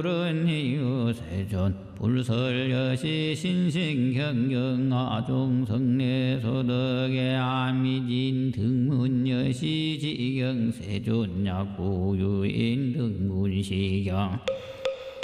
불은희유 세존 불설여시 신생경경 아종성례소덕의 아미진 등문여시 지경 세존 약고유인 등문시경